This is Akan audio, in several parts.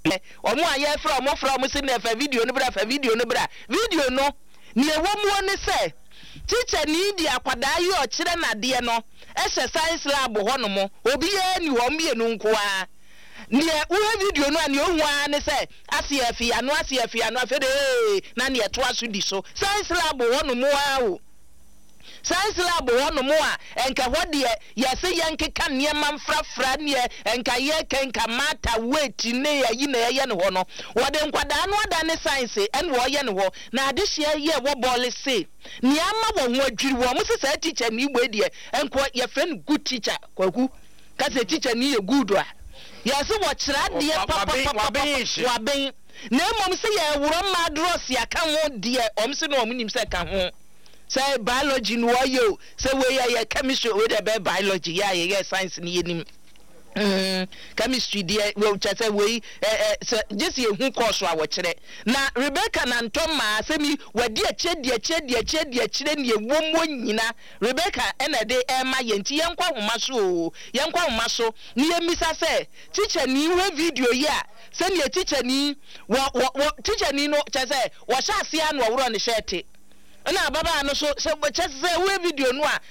omo aye from say na fa video no bra video no ne ewomuo ne say teacher ni di akwada yi o kire na de no ehye science lab ho no mo obi ye ni wo mienu nko a ne wo video no ani ohun a ne say asiafi ano afede na ne to aso di so science lab ho no mo a o science lab ho no mo a enka hode ye se yenkeka ne manfrafra ne enka ye kenka mata weight ne yi na ye ne ho no wode nkwada no ada ne science en wo ye ne ho na ade hye ye wo ball say ni ama wo ho adwiri wo mo se sa teacher ni igbo de enko ye friend good teacher kwaku ka se teacher ni ye good a ye se wo kira de papa waben na mom se ye wuro ma dross ya ka ho de om se no omnim se ka ho say biology no yo say we ya chemistry we the biology ya science ni yenim chemistry there we say we just ye hu course a wo kire na Rebecca na ntoma say mi wadi akire ne ewommo nyina Rebecca ena de ema ye nti yenkwa homa so ne yemisa say teacher ni we video ya say ne teacher ni teacher ni no say wo sha ase anu woro ne shete na baba no so say we video no a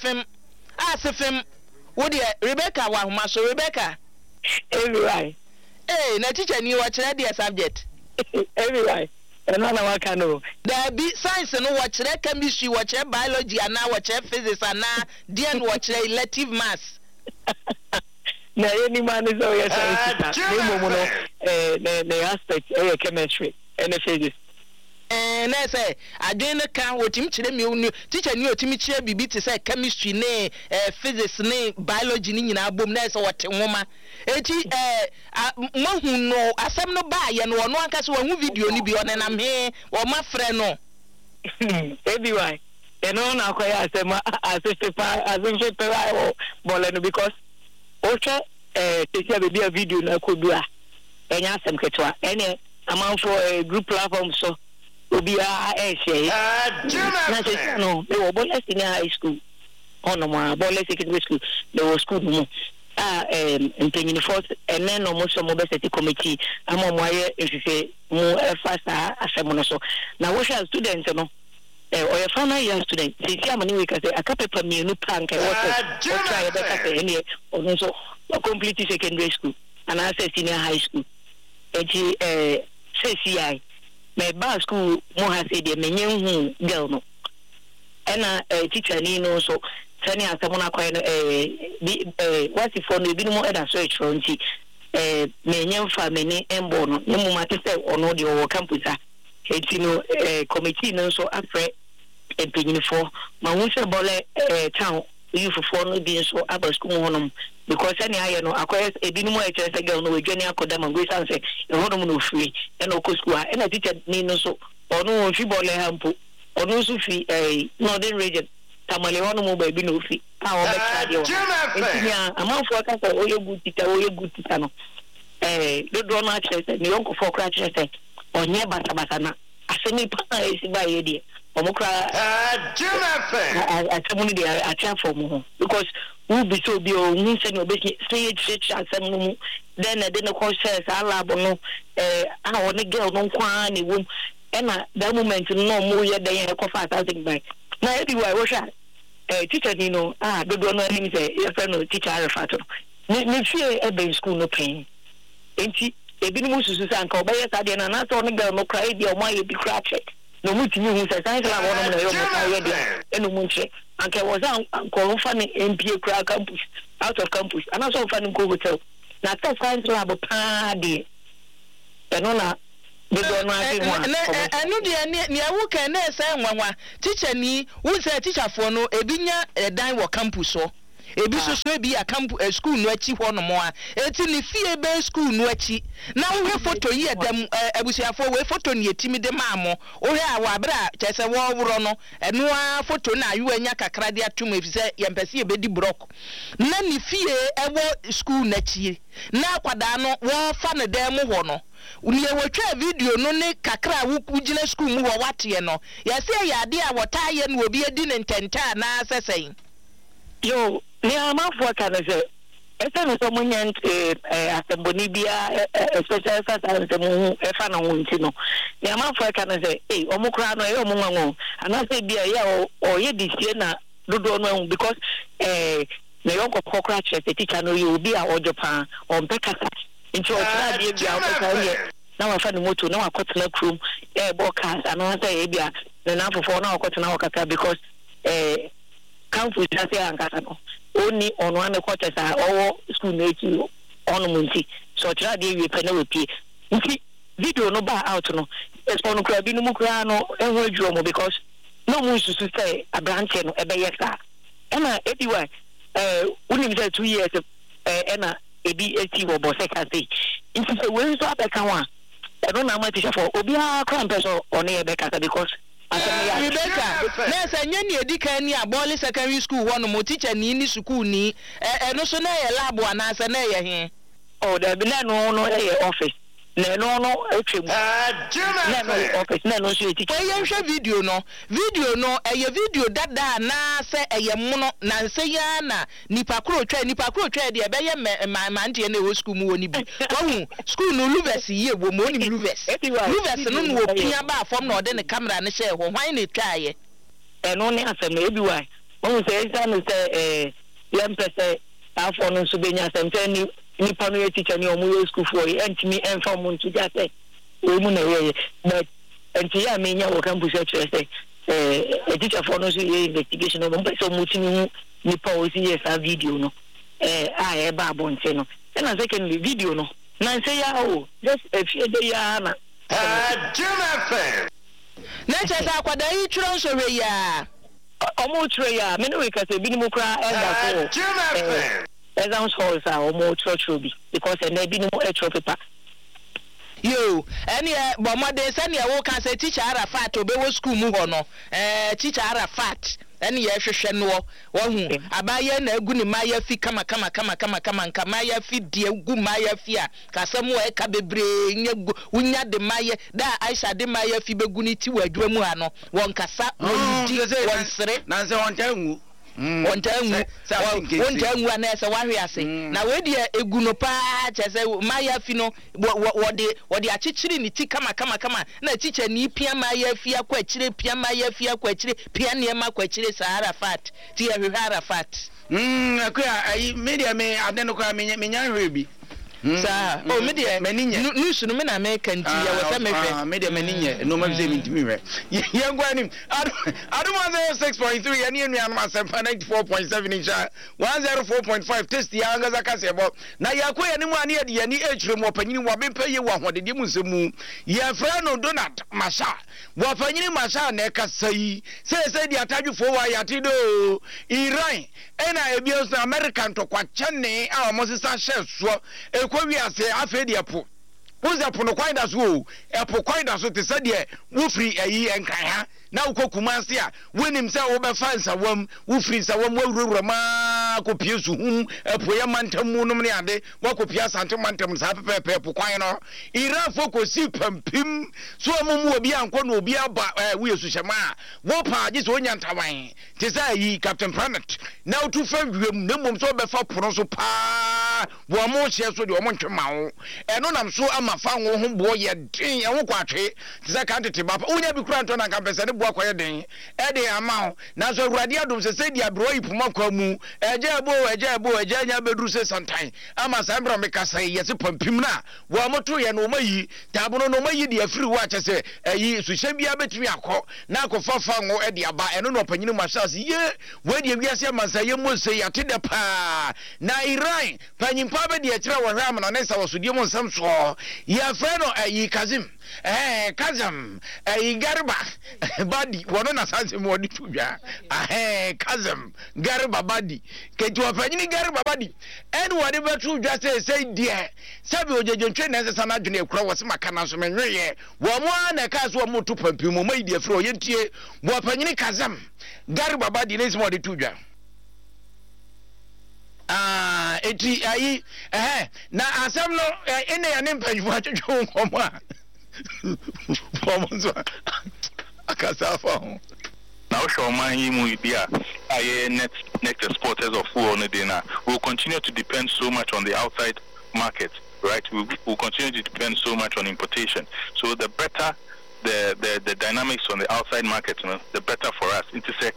asefem wo de Rebecca wa homa so Rebecca everywhere na teacher ni wa kire the subject everywhere na waka no there be science no wa kire chemistry wa kire biology ana wa kire physics ana then wa kire elective maths na any man is always science no aspect chemistry and physics na say adwen kan wotim kire me teacher ni otimi kire bibi te say chemistry ne physics ne biology ni nyina bom na say wote nwoma eti mahu no asem no ba ye no ono anka so wahu video ni bi onenam he wo ma frɛ no everywhere eno na akoya asem asese bole no because oche teacher be a video na kodu a enya asem ketwa ene amanfo group platform so obi a share na say no they were both in high school on my both secondary school they were school no in training force and then almost some obesity committee am mo ye efise mo fast asem no so na we share students no or your final year student see am ni we ka say aka paper me no plan kai what try better say any or so complete secondary school and I say senior high school CCI my bar school mo ha say de menye hu girl no and teacher ni no so sani asemo na kwai no what's for no bi no eda search for nti menye mfa meni embo no mo ma te say ono de o campus a enti no committee no so afre empanyini for ma hu se bole town you for no bi so aba school honom because any aye no akoye ebi no mo say girl no we dwane akoda ma go say e honom no free e no ko school e na teacher ni no so ono fi bole hampo ono so fi northern region tamale honom ba bi no fi a o be trade o entinya amanfo ka say oye good teacher no do no actually ni onko for crash say onye bata na asemi pa esi ba ye de omukra atamuni de atia for mo because we be so bi o hu se no be say asem no then the courses lab no a won girl no kwa na wom na that moment no mo ye den e kofa something by na everywhere we sha teacher ni no do no ani say your friend no teacher refato ni fie e be school no pain enti ebi no mususu sanka obeye sade na na so no girl no cry dia o ma ye bi cry check no mutimi hu say science lab wono na yo mo cry dia eno munche anke was anko fa ni MPA cry campus out of campus ana so fa ni go hotel na ta science lab pa de eno na de do no ati ho eno de ni awu kan na say nwanwa teacher ni wu say teacher for no ebinya dan wo campus so ebi so ebi a campus school no achi ho no mo a eti ni fie be school no achi na wo photo yi edem abusiafo we photo ni etimi de maamo wo he a wa bra chese wo woro no eno a photo na ayu anya kakra de atum efise yempese ebedi block na ni fie ewo school na achi na kwada no wo fa ne dem ho no uni ewotwa video no ne kakra wo kugina school mu wo wate no yese ya ade a wotaye no obi edi ne ntenta na asesen yo ni amanfo ka na say esa no so munya asemboni bia special sata nsemu efa na wonti no ne amafo ka no say omukra no omunwanwo ana say bia ya oye disie na dodo no because na yonko kokra chese teacher no you be a ojopa on pekasa nti o tira bia bia o pekasa na wafa no moto na wakotena krum broadcast ana say bia na nafofo na wakotena wakaka because council just say ankasa no only on one quarter or school native on Munti. So try the we penalty. Video no bar out no. It's on Crabino Mucrano and Wordromo because no moves to say a branch and a bayesa. Emma, anyway, only 2 years Emma a BAT or Boseka say. It's a way to up a kawa. I don't know much for Obia Crampers or near Becca because. Rebecca, nessa nyani edika ni aboli secondary school one mo teacher ni school ni no so na ye lab anasa na ye he there be no office no etwem no office no so teacher ye hwe video no eye video dada na se eye mono na nse ya na nipa kro twa de be ye mante na wo school mu woni bi wahu school no luvers ye wo mo ni luvers no no wo pia ba fom na ode ne camera ne hye ho hwan ne twa ye no ne asem e bi why won say isa no say yem pese afọ no so benya asem ni nipa no teacher ni omu school for entimi enfo mu ntu ja say o mu na ye but enti ya menya wo campus say a teacher for no so investigation no but so mutimi nipa o si yes a video no e ba bonte no na secondly video no na say ya o just a few day ya na Jim na chesa akwada yi tro so we ya omo tro ya me no we ka say bi ni mu kra enda so exam scores are more true because and be no extra paper. Yo, any bomade send ya wo can say teacher Arafat obewo school mu ho no. Teacher Arafat any ye hwehwe no wo hu abaye na agu ni maya fi kama nka maya fi die agu maya fi a kasem wo eka bebre nya unya de maya da Aisha de maya fi begu ni ti wadwa mu ano won kasa won di won sere na se won tangu wontangu anese wahwe ase na we de egu no pa chese maya fi no wode achichiri ni ti kama na teacher ni pia maya fi akwa chire pia maya fi akwa chire pia ne ma kwa chire Sahara fat ti ya hwehara fat akwa ai media me adeno kwa menya hwe bi sa o media news no me na me kanti ya wasa me hwe media meninye no ma bize mintimi hwe yengwa ni adum 6.3 yani enu anum asempa 94.7 insha 104.5 test ya ngaza kase bo na yakwa yani mu ane de yani echire mu opanyini wo bempa ye wo ahodede mu nsemu ya fra no Donald Masha wo opanyini Masha na ekasai se di atadwufo wa yatido Iran ena ebios na American to kwa chane a omosisa sheso ekwawi ase afedi apo uza pono kwaida so epo kwaida so te sade wo free ayi enkan ha na ukokuma ase a wenim se wo be fansa wam wo free sa wam wawurura ma ko piesu hum epo ye mantam mu num ne ade wo ko pia santo mantam sa pepepe epo kwan no ira fokosi pampim so amumu obi anko no obi aba wo yesu hyema wo pa agi so onya ntawan te sa yi Captain Planet na utu fa wiem na mom so be fa pono so pa wo mo hye so de wo ntwema wo eno nam so ama fa wo ho bo ye den ye wo kwatwe te sa kan tete ba unya bi kura nto na kan pese ne bo akoye den e de ama wo na so awurade adom se dia bro ipuma kwa mu eje nya bedru se santan ama sambra me kasa ye se pampim na wo moto ye no mayi tabono no mayi de afiri wo ache se yi suhye bia betumi akọ na akọfafa ngo e de aba eno no panyini mashas ye we de wiase mansa ye mo se ya tede pa na Iran panyimpa be de kire wo hwam na ne sa wo so de mo nsam so ya fra no yi Kazim Kazam Garba badi wono na sanse mo di tudwa Kazam Garba badi ketu afanyini Garba badi enu wade betu dwa say die sabi ojejontwe na sesa na dwene ekura wose makana so menweye wo mo na ka so mo to pampi mo mai die fro yentie wo afanyini Kazam Garba badi ne mo di tudwa eti ayi na asem no ene ya ne mpanjifo atwetwe nkomo a Vamos lá. A casa Now show man him be net exporters of food on the dinner. We'll continue to depend so much on the outside market, right? We'll continue to depend so much on importation. So the better the dynamics on the outside market, you know, the better for us. Into say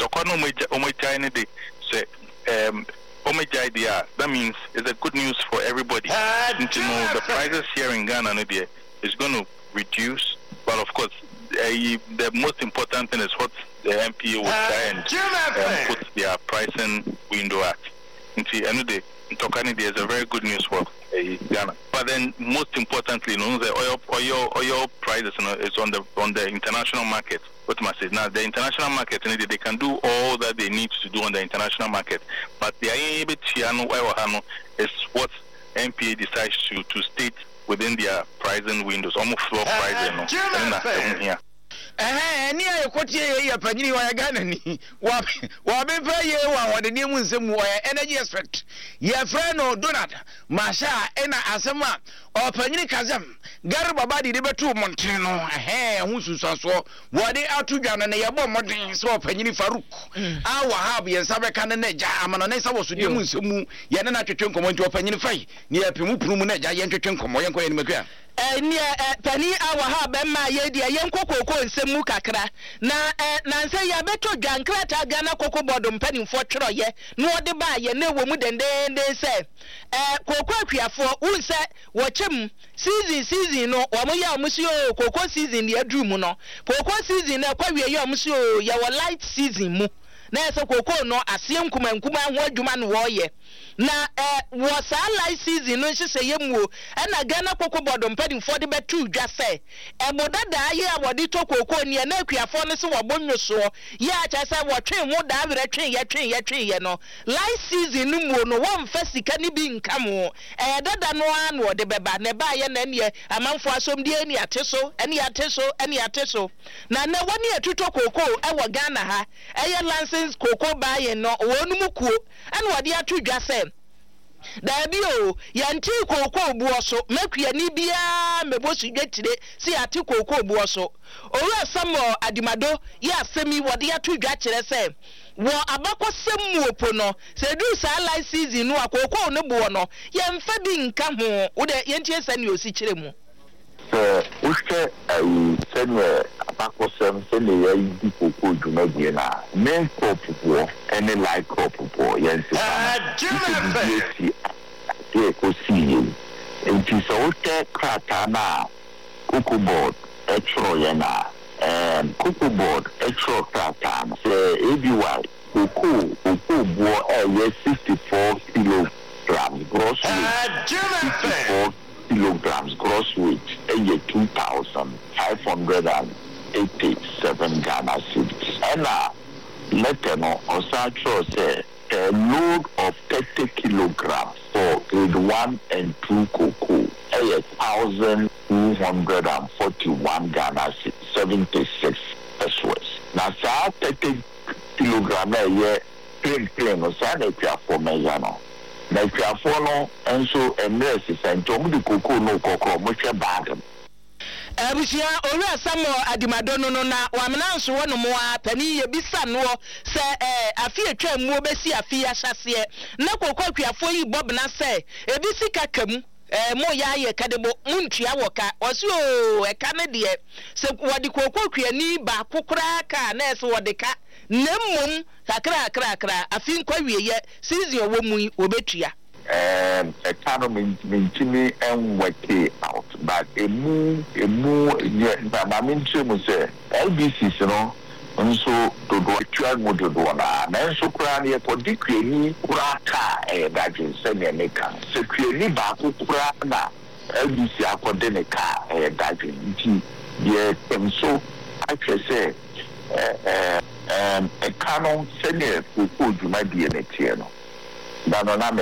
that means it's a good news for everybody. To know the prices here in Ghana is going to reduce, but of course the most important thing is what the MPA will try and put their pricing window at. There's a very good news for Ghana. But then most importantly, you know, the oil prices, you know, is on the international market. What must say now? The international market, you know, they can do all that they need to do on the international market, but the IAB is what MPA decides to state within their pricing windows, almost floor pricing. Here. Ni ayokotie ya panyini wa Ghana ni wa befa ye wa de nemu nsem wo energy expert ya freno Donald Masha ena asema o panyini kazam Garba badi de betu montre no hu susuaso wo de atudwa na ye bo modin so panyini Faruk a Wahab ye nsabe kan na ja amano na sawo so de mu nsemu ye na twetwe nkomo nti o panyini fai ni apemu punu mu na ja ye twetwe nkomo ye nko ye ni makua pani Wahab ma ye dia ye nkokoko nsemu kakra na nse ya beto dwankrata Ghana koko board mpanimfo twero ye no de ba ye na wo mu dendende se koko akuafo unse wo chem season no wo mo ya omusio koko season ye adru mu no koko season na kwa wie ye omusio ye wo light season mu na ese koko no asie nkuma ho adwuma no wo ye na was a light season no hye ye mu na Ghana koko board mpanimfo de betu dwa se bodada ye awode to koko ni na akuafo no se wo bonwoso ye acha se wo twen mu da awere twen ye no light season no mu no wo mfa sika ni bi nkamo dada no an wo de beba na ba ye na ne amanfo asomdie ni ateso na woni atuto koko wo Ghana ha license koko ba ye no wonu mu kuo ana wode atu dwa se dabi o yanti koko buoso makua ni bia mebosu dwetire si ati koko buoso owura Samuel Adimado ya asemi wode atu dwa kire se wo abakosem mu opo no se du sa light season no akoko no buo no ye mfa bi nka ho wo de ye ntie sani osi kire mu uske sene abakosem sene ya di koko dwumadie na main crop buo any light crop buo ye nse ko see enti so te krata na cocoa board extra yana cocoa board extra krata se ABY cocoa buo 64 kilograms gross weight 64 kilograms gross weight 2,587 Ghana cedis and let no osatro say a load of 30 kilograms for grade 1 and 2 cocoa 1,241 Ghana cedis 76 pesos. Now, 30 kilograms a plain or sana for measure. Na tiafo no enso emresi sentom di cocoa no cocoa mo hwe bag. Abusia owura Samuel Adimado no na wamena nso wono mo a pani ye bisa no se afi atwa mu obesi afi ahyase na cocoa akuafo yi bob na se ebisi kakam mo ya ye kadebo muntua woka osi o eka ne de se wodi cocoa akuani ba kokora ka na se wodi ka nemmom kakra afi nkwa wieye season owo mu obetua economy mentimi enweke out but emu ba mentimi mu se LBC no nso dodo atwa mu dodo na nso kura ne kodi kwani kura ka dadwe se ne meka se kwani ba kura na LBC akode ne ka dadwe nti ye nso atwese canon senior who could you might be in a tier.